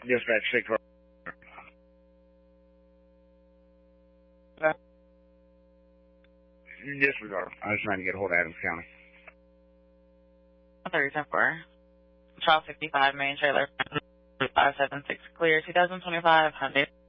Dispatch 6. Disregard. I was trying to get a hold of Adams County. 30-4. Charles 65, main trailer, 576, clear, 2025, Hyundai.